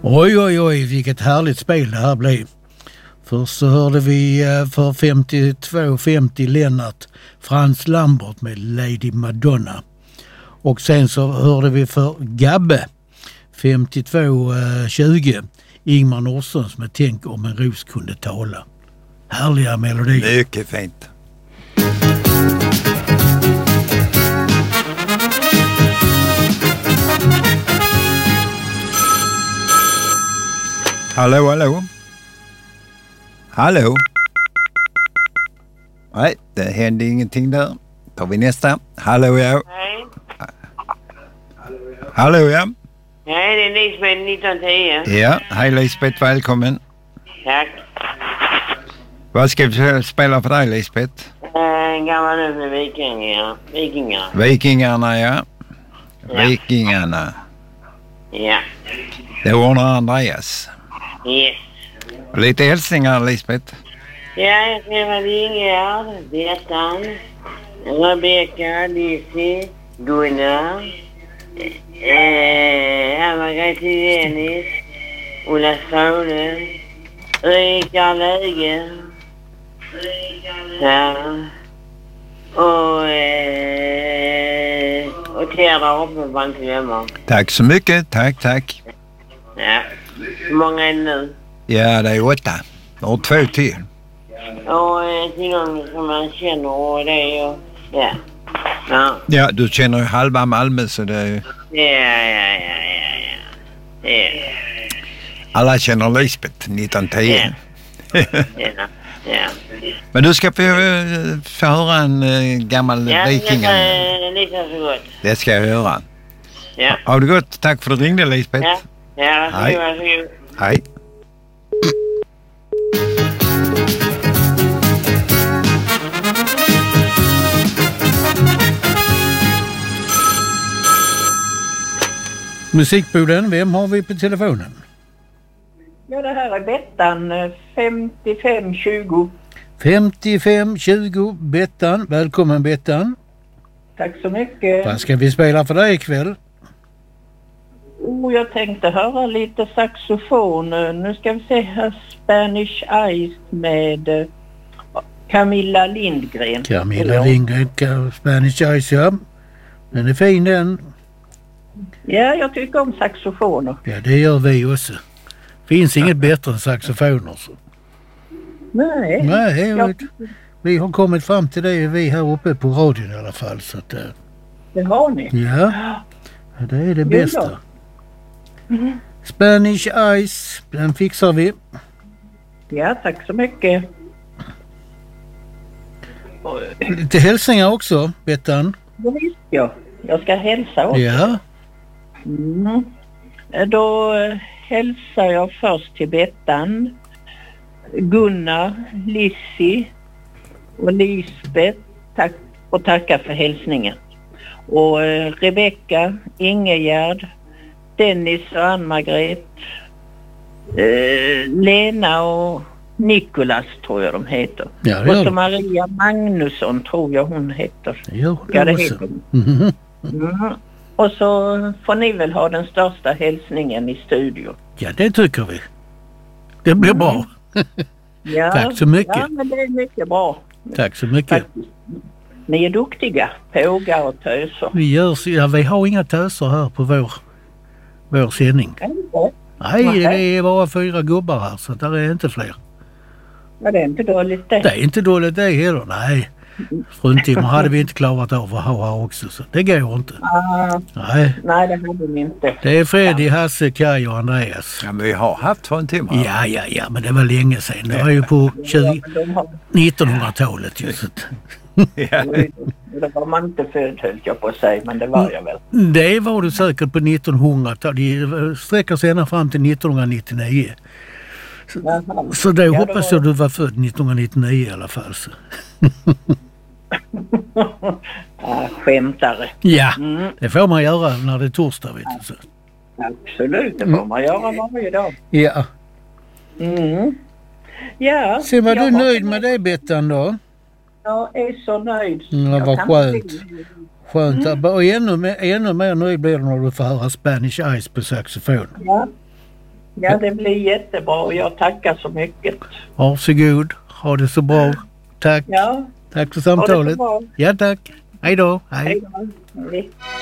Oj, oj, oj, vilket härligt spel det här blev. Först så hörde vi för 52-50 Lennart Frans Lambert med Lady Madonna. Och sen så hörde vi för Gabbe 52-20 Ingmar Norssons med Tänk om en ros kunde tala. Härliga melodier. Mycket fint. Hallå, hallå. Hallå. Nej, det hände ingenting där. Tar vi nästa. Hallå, ja. Hej. Hallå, ja. Hej, det är Lisbeth 1910. Ja, hej Lisbeth, välkommen. Tack. Vad ska vi spela för dig, Lisbeth? En gammal nu med vikingar. Vikingarna, ja. Ja. Vikingarna. Ja. Det ordnar Andreas. Yes. Lite hälsningar, Lisbeth. Ja, jag träffade Ingegärd, Bettan, Rebecka, Lizzie, Gunnar, Margrethe Dennis, Ulla Stråle, Rikard Läge, ja, och Terra uppe på inte glömma. Tack så mycket, tack. Ja, hur många är det nu? Ja, det är 8. Och 2 till. Och tillgång som man känner och det är ju, ja. Ja, du känner ju halva Malmö så det är ju... Ja. Alla känner Lisbeth 1910. Ja. Men du ska få höra en gammal viking. Ja, lite så gott. Det ska jag göra. Ja. Har du gått? Tack för att du ringde, Lisbeth. Ja, Hej. varsågod. Hej. Musikboden, vem har vi på telefonen? Ja, det här är Bettan 55-20. 55-20 Bettan, välkommen Bettan. Tack så mycket. Vad ska vi spela för dig ikväll? Jag tänkte höra lite saxofon. Nu ska vi se här Spanish Ice med Camilla Lindgren. Camilla Lindgren, Spanish Ice, ja. Den är fin den. Ja, jag tycker om saxofoner. Ja, det gör vi också. Finns inget bättre än saxofoner. Så. Nej. Vi har kommit fram till det, vi här uppe på radion i alla fall. Så att, det har ni? Ja, det är det bästa. Mm. Spanish Ice, den fixar vi. Ja, tack så mycket. Lite hälsningar också, Bettan. Det visste jag. Jag ska hälsa också. Ja. Mm. Då hälsar jag först till Bettan, Gunnar, Lizzie och Lisbeth. Tack och tacka för hälsningen. Och Rebecka, Ingegärd, Dennis och Ann-Margret, Lena och Nikolas tror jag de heter. Ja, det och gör så de. Maria Magnusson tror jag hon heter. Ja, det också. heter hon. Mm. Och så får ni väl ha den största hälsningen i studion. Ja, det tycker vi. Det blir bra. Ja, Tack så mycket. Ja, men det är mycket bra. Tack så mycket. Faktiskt. Ni är duktiga, pågar och töser. Vi har inga töser här på vår sändning. Nej, det är bara 4 gubbar här så där är inte fler. Ja, det är inte dåligt det. Det är inte dåligt det heller, nej. Fruntimmer hade vi inte klarat av att ha här också så det går inte. Nej, det hade vi inte. Det är Freddy, Hasse, Kaj och Andreas. Ja, men vi har haft Fruntimmer. Ja, men det var länge sedan. Det var ju på 1900-talet ju. Så. Ja. Det var man inte född höll jag på att säga, men det var jag väl. Det var du säkert på 1900-talet. Det sträcker sig ända fram till 1999. Så då hoppas jag du var född 1999 i alla fall. Så. Skämtare. Ja, det får man göra när det är torsdag, vet du. Så. Absolut, det får man göra varje dag. Ja. Ja. Sen var du nöjd med det, Bettan, då? Jag är så nöjd. Det var skönt. Skönt. Och ännu mer nöjd blir du när du får höra Spanish Ice på saxofon. Ja, det blir jättebra och jag tackar så mycket. Varsågod. Ha det så bra. Tack. Ja, Tack för ha det så samtalet. bra. Ja, tack. Hej då. Hej. Hej då. Hej.